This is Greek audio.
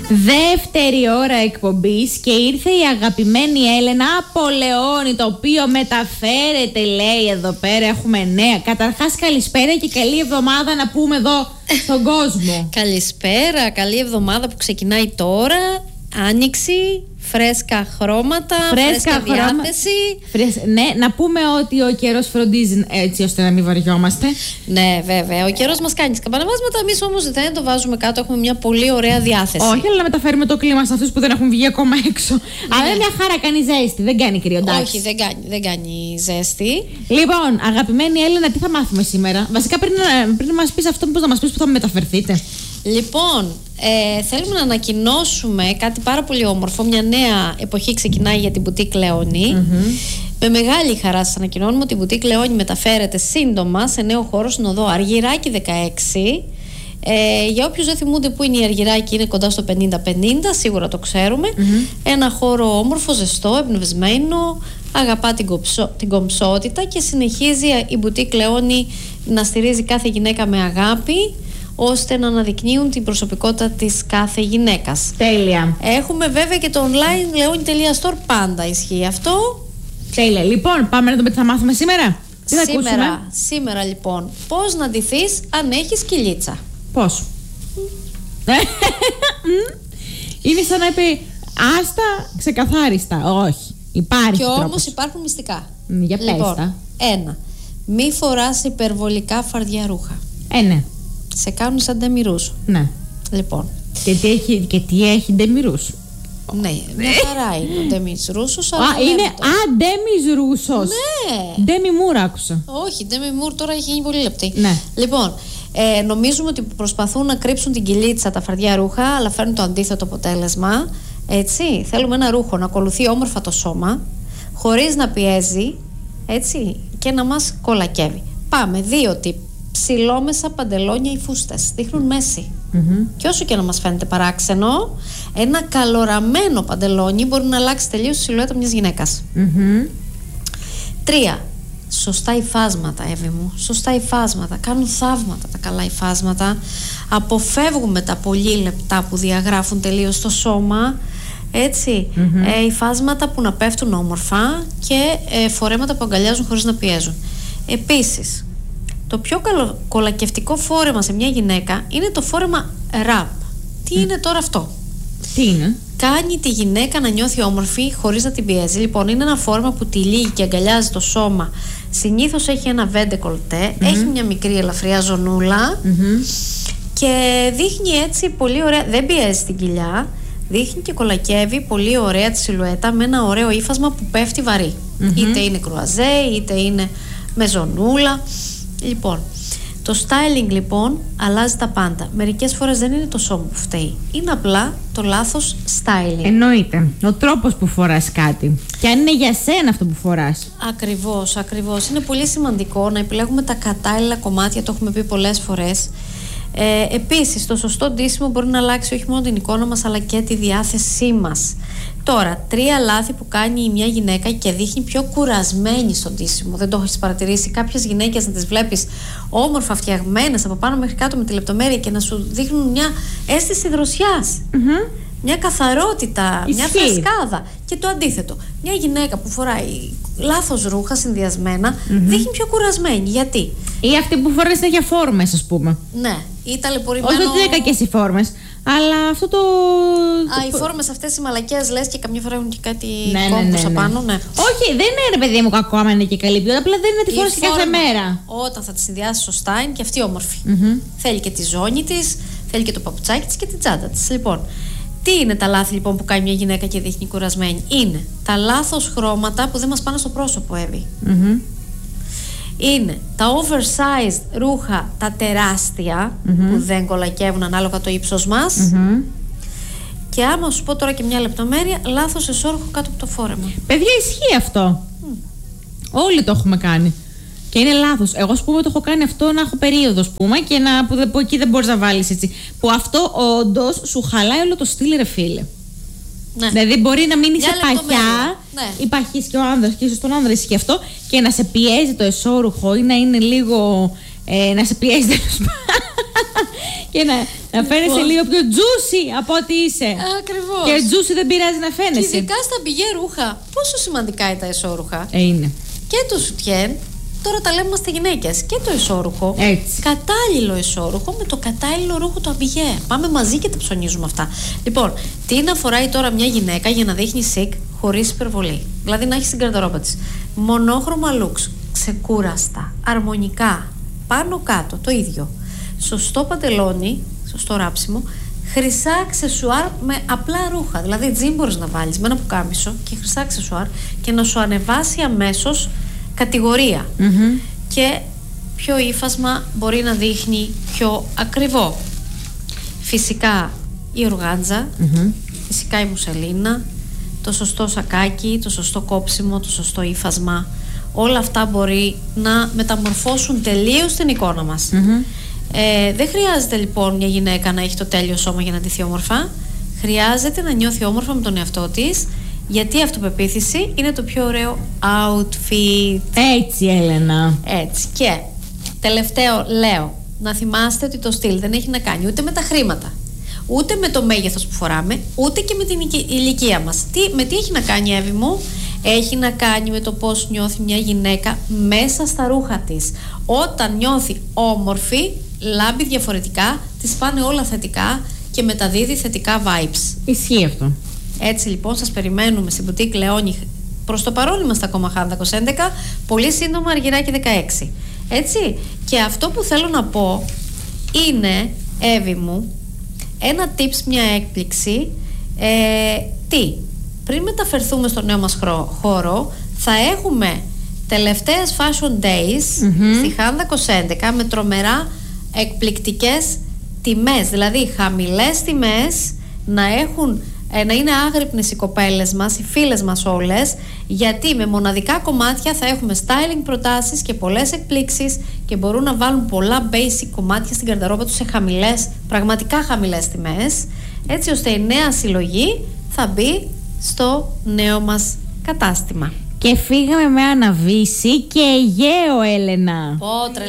Δεύτερη ώρα εκπομπής και ήρθε η αγαπημένη Έλενα από Λεόνι, το οποίο μεταφέρεται, λέει, εδώ πέρα έχουμε νέα. Καταρχάς καλησπέρα και καλή εβδομάδα να πούμε εδώ στον κόσμο. Καλησπέρα, καλή εβδομάδα που ξεκινάει τώρα. Άνοιξη, φρέσκα χρώματα, φρέσκα διάθεση. Ναι, να πούμε ότι ο καιρός φροντίζει έτσι ώστε να μην βαριόμαστε. Ναι, βέβαια. Ο καιρός μας κάνει σκαμπανεβάσματα. Εμείς όμως δεν το βάζουμε κάτω. Έχουμε μια πολύ ωραία διάθεση. Όχι, αλλά να μεταφέρουμε το κλίμα σε αυτούς που δεν έχουν βγει ακόμα έξω. Ναι. Αλλά μια χαρά κάνει ζέστη. Δεν κάνει κρύο, εντάξει. Όχι, δεν κάνει ζέστη. Λοιπόν, αγαπημένη Έλενα, τι θα μάθουμε σήμερα? Βασικά, πριν μας πεις αυτό, πώς να μας πεις που θα μεταφερθείτε. Λοιπόν, θέλουμε να ανακοινώσουμε κάτι πάρα πολύ όμορφο. Μια νέα εποχή ξεκινάει για την Μπουτίκ Λεόνι. Με μεγάλη χαρά σας ανακοινώνουμε ότι η Μπουτίκ Λεόνι μεταφέρεται σύντομα σε νέο χώρο στην οδό Αργυράκη 16. Για όποιους δεν θυμούνται που είναι η Αργυράκη, είναι κοντά στο 50-50, σίγουρα το ξέρουμε. Ένα χώρο όμορφο, ζεστό, εμπνευσμένο, αγαπά την κομψότητα και συνεχίζει η Μπουτίκ Λεόνι να στηρίζει κάθε γυναίκα με αγάπη, ώστε να αναδεικνύουν την προσωπικότητα της κάθε γυναίκας. Τέλεια. Έχουμε βέβαια και το online leoni.store, πάντα ισχύει αυτό. Τέλεια. Λοιπόν, πάμε να δούμε τι θα μάθουμε σήμερα. Τι θα ακούσουμε? Σήμερα λοιπόν, πώς να ντυθείς αν έχεις κυλίτσα. Πώς? Είναι σαν να είπε άστα ξεκαθάριστα. Όχι. Υπάρχει και τρόπος. όμως υπάρχουν μυστικά. Για πες λοιπόν, τα. 1. Μη φοράς υπερβολικά φαρδιά ρούχα. Ναι. Σε κάνουν σαν ντεμιρούς. Ναι. Λοιπόν. Και τι έχει ντεμιρούς? Ναι, μια χαρά είναι ο Ντέμις Ρούσος. Είναι Ντέμις Ρούσος. Ναι. Ντέμι Μουρ άκουσα. Όχι, Ντέμι Μουρ τώρα έχει γίνει πολύ λεπτή. Ναι. Λοιπόν, νομίζουμε ότι προσπαθούν να κρύψουν την κυλίτσα τα φαρδιά ρούχα, αλλά φέρνουν το αντίθετο αποτέλεσμα. Έτσι, θέλουμε ένα ρούχο να ακολουθεί όμορφα το σώμα, χωρίς να πιέζει, έτσι, και να μας κολακεύει. Πάμε, 2 τύπ. Ψηλόμεσα παντελόνια ή φούστες. Δείχνουν μέση. Και όσο και να μας φαίνεται παράξενο, ένα καλοραμένο παντελόνι μπορεί να αλλάξει τελείως τη σιλουέτα μιας γυναίκας. 3. Σωστά υφάσματα, Εύη μου. Σωστά υφάσματα. Κάνουν θαύματα τα καλά υφάσματα. Αποφεύγουμε τα πολύ λεπτά που διαγράφουν τελείως το σώμα. Έτσι. Υφάσματα που να πέφτουν όμορφα και φορέματα που αγκαλιάζουν χωρίς να πιέζουν. Επίσης, το πιο κολακευτικό φόρεμα σε μια γυναίκα είναι το φόρεμα ραπ. Τι είναι τώρα αυτό? Τι είναι? Κάνει τη γυναίκα να νιώθει όμορφη χωρίς να την πιέζει. Λοιπόν, είναι ένα φόρεμα που τυλίγει και αγκαλιάζει το σώμα. Συνήθως έχει ένα βέντε κολτέ, έχει μια μικρή ελαφριά ζωνούλα και δείχνει έτσι πολύ ωραία. Δεν πιέζει την κοιλιά, δείχνει και κολακεύει πολύ ωραία τη σιλουέτα με ένα ωραίο ύφασμα που πέφτει βαρύ. Είτε είναι κρουαζέ, είτε είναι με ζωνούλα. Λοιπόν, το styling λοιπόν αλλάζει τα πάντα. Μερικές φορές δεν είναι το σώμα που φταίει. Είναι απλά το λάθος styling. Εννοείται. Ο τρόπος που φοράς κάτι. Και αν είναι για σένα αυτό που φοράς. Ακριβώς, ακριβώς. Είναι πολύ σημαντικό να επιλέγουμε τα κατάλληλα κομμάτια, το έχουμε πει πολλές φορές. Επίσης, το σωστό ντύσιμο μπορεί να αλλάξει όχι μόνο την εικόνα μας, αλλά και τη διάθεσή μας. Τώρα, 3 λάθη που κάνει μια γυναίκα και δείχνει πιο κουρασμένη στο ντύσιμο. Δεν το έχεις παρατηρήσει? Κάποιες γυναίκες να τις βλέπεις όμορφα φτιαγμένες από πάνω μέχρι κάτω με τη λεπτομέρεια και να σου δείχνουν μια αίσθηση δροσιάς. Μια καθαρότητα, μια φρεσκάδα. Και το αντίθετο. Μια γυναίκα που φοράει λάθος ρούχα συνδυασμένα δείχνει πιο κουρασμένη. Γιατί? Ή αυτή που φοράει συνέχεια φόρμες, ας πούμε. Ναι, ή ταλαιπωρημένο. Όχι ότι είναι κακές οι φόρμες, αλλά αυτό το. Οι φόρμες αυτές οι μαλακές λες και καμιά φορά έχουν και κάτι κόμπους απάνω. Ναι. Όχι, δεν είναι ρε παιδί μου κακό άμα είναι και καλή ποιότητα, απλά δεν είναι τη φόρμα κάθε μέρα. Όταν θα τη συνδυάσει σωστά είναι και αυτή όμορφη. Θέλει και τη ζώνη της, θέλει και το παπουτσάκι της και την τσάντα της. Λοιπόν, τι είναι τα λάθη λοιπόν που κάνει μια γυναίκα και δείχνει κουρασμένη? Είναι τα λάθος χρώματα που δεν μας πάνε στο πρόσωπο, Εύη. Είναι τα oversized ρούχα, τα τεράστια που δεν κολακεύουν ανάλογα το ύψος μας. Και άμα σου πω τώρα και μια λεπτομέρεια, λάθος εσώρουχο κάτω από το φόρεμα. Παιδιά, ισχύει αυτό. Όλοι το έχουμε κάνει. Και είναι λάθος. Εγώ, ας πούμε, το έχω κάνει αυτό να έχω περίοδο, πούμε, και που εκεί δεν μπορείς να βάλεις έτσι. Που αυτό όντως σου χαλάει όλο το στυλ, ρε φίλε. Ναι. Δηλαδή, μπορεί να μείνει σε παχιά, ή παχής και ο άνδρας, και ίσως τον άνδρα ισχύει αυτό, και να σε πιέζει το εσώρουχο ή να είναι λίγο. Να σε πιέζει τέλος πάντων. Και να φαίνεσαι λίγο πιο juicy από ό,τι είσαι. Ακριβώς. Και juicy δεν πειράζει να φαίνεσαι. Και ειδικά στα μπιγέ ρούχα. Πόσο σημαντικά είναι τα εσώρουχα. Είναι. Και το σουτιέν. Τώρα τα λέμε είμαστε γυναίκες. Και το εσώρουχο. Έτσι. Κατάλληλο εσώρουχο με το κατάλληλο ρούχο του αμπιγέ. Πάμε μαζί και τα ψωνίζουμε αυτά. Λοιπόν, τι να φοράει τώρα μια γυναίκα για να δείχνει σικ χωρίς υπερβολή. Δηλαδή να έχει στην καρδαρόπα της μονόχρωμα looks, ξεκούραστα, αρμονικά, πάνω κάτω το ίδιο. Σωστό παντελόνι, σωστό ράψιμο, χρυσά αξεσουάρ με απλά ρούχα. Δηλαδή τζιν μπορείς να βάλεις με ένα πουκάμισο και χρυσά αξεσουάρ και να σου ανεβάσει αμέσως κατηγορία. Και πιο ύφασμα μπορεί να δείχνει πιο ακριβό. Φυσικά η οργάντζα, φυσικά η μουσελίνα, το σωστό σακάκι, το σωστό κόψιμο, το σωστό ύφασμα. Όλα αυτά μπορεί να μεταμορφώσουν τελείως την εικόνα μας. Δεν χρειάζεται λοιπόν μια γυναίκα να έχει το τέλειο σώμα για να ντυθεί όμορφα. Χρειάζεται να νιώθει όμορφα με τον εαυτό της, γιατί η αυτοπεποίθηση είναι το πιο ωραίο outfit. Έτσι, Έλενα. Έτσι. Και τελευταίο λέω, να θυμάστε ότι το στυλ δεν έχει να κάνει ούτε με τα χρήματα, ούτε με το μέγεθος που φοράμε, ούτε και με την ηλικία μας. Με τι έχει να κάνει, Εύη μου? Έχει να κάνει με το πώς νιώθει μια γυναίκα μέσα στα ρούχα της. Όταν νιώθει όμορφη, λάμπει διαφορετικά, της πάνε όλα θετικά και μεταδίδει θετικά vibes. Ισχύει αυτό. Έτσι λοιπόν σας περιμένουμε στην Boutique Leoni. Προς το παρόν είμαστε ακόμα Χάνδακος 11, πολύ σύντομα Αργυράκι 16. Έτσι. Και αυτό που θέλω να πω είναι, Εύη μου, ένα tips, μια έκπληξη. Πριν μεταφερθούμε στο νέο μας χώρο, θα έχουμε τελευταίες Fashion Days στη Χάνδακος 11 με τρομερά εκπληκτικές τιμές, δηλαδή χαμηλές τιμές, να είναι άγρυπνες οι κοπέλες μας, οι φίλες μας όλες, γιατί με μοναδικά κομμάτια θα έχουμε styling προτάσεις και πολλές εκπλήξεις και μπορούν να βάλουν πολλά basic κομμάτια στην καρδαρόπα τους σε χαμηλές, πραγματικά χαμηλές τιμές, έτσι ώστε η νέα συλλογή θα μπει στο νέο μας κατάστημα. Και φύγαμε με Αναβίση και Αιγαίο, Έλενα. Πω,